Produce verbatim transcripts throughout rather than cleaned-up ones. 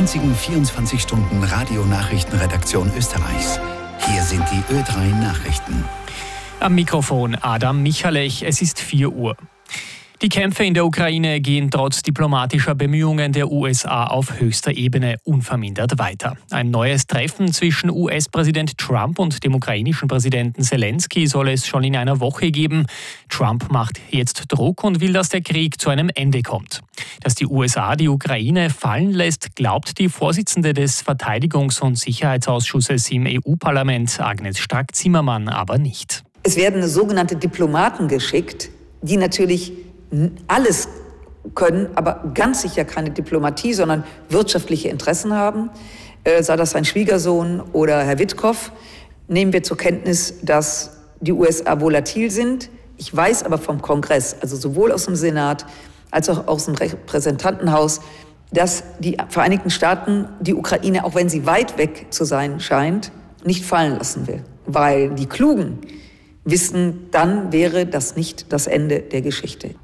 einzigen vierundzwanzig Stunden Radionachrichtenredaktion Österreichs. Hier sind die Ö drei Nachrichten. Am Mikrofon Adam Michalech, es ist vier Uhr. Die Kämpfe in der Ukraine gehen trotz diplomatischer Bemühungen der U S A auf höchster Ebene unvermindert weiter. Ein neues Treffen zwischen U S-Präsident Trump und dem ukrainischen Präsidenten Zelensky soll es schon in einer Woche geben. Trump macht jetzt Druck und will, dass der Krieg zu einem Ende kommt. Dass die U S A die Ukraine fallen lässt, glaubt die Vorsitzende des Verteidigungs- und Sicherheitsausschusses im E U-Parlament, Agnes Strack-Zimmermann, aber nicht. Es werden sogenannte Diplomaten geschickt, die natürlich alles können, aber ganz sicher keine Diplomatie, sondern wirtschaftliche Interessen haben. Äh, sei das sein Schwiegersohn oder Herr Witkow. Nehmen wir zur Kenntnis, dass die U S A volatil sind. Ich weiß aber vom Kongress, also sowohl aus dem Senat als auch aus dem Repräsentantenhaus, dass die Vereinigten Staaten die Ukraine, auch wenn sie weit weg zu sein scheint, nicht fallen lassen will. Weil die Klugen wissen, dann wäre das nicht das Ende der Geschichte.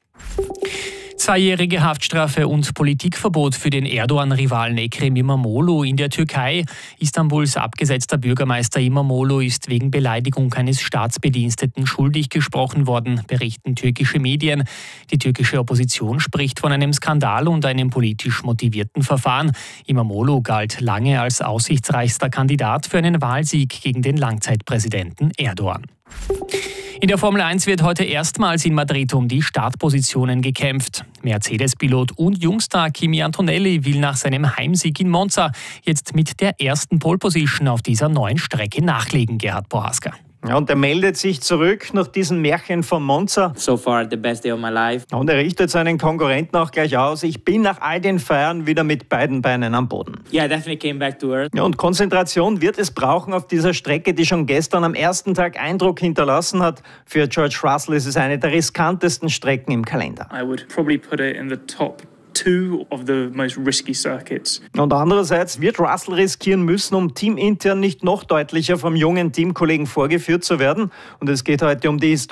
Zweijährige Haftstrafe und Politikverbot für den Erdogan-Rivalen Ekrem İmamoğlu in der Türkei. Istanbuls abgesetzter Bürgermeister İmamoğlu ist wegen Beleidigung eines Staatsbediensteten schuldig gesprochen worden, berichten türkische Medien. Die türkische Opposition spricht von einem Skandal und einem politisch motivierten Verfahren. İmamoğlu galt lange als aussichtsreichster Kandidat für einen Wahlsieg gegen den Langzeitpräsidenten Erdogan. In der Formel eins wird heute erstmals in Madrid um die Startpositionen gekämpft. Mercedes-Pilot und Jungstar Kimi Antonelli will nach seinem Heimsieg in Monza jetzt mit der ersten Pole-Position auf dieser neuen Strecke nachlegen, Gerhard Bohaska. Ja, und er meldet sich zurück nach diesem Märchen von Monza. So far the best day of my life. Und er richtet seinen Konkurrenten auch gleich aus. Ich bin nach all den Feiern wieder mit beiden Beinen am Boden. Yeah, definitely came back to earth. Ja, und Konzentration wird es brauchen auf dieser Strecke, die schon gestern am ersten Tag Eindruck hinterlassen hat. Für George Russell ist es eine der riskantesten Strecken im Kalender. I would probably put it in the top two of the most risky circuits. Und andererseits wird Russell riskieren müssen, um teamintern nicht noch deutlicher vom jungen Teamkollegen vorgeführt zu werden. Und es geht heute um die Historie.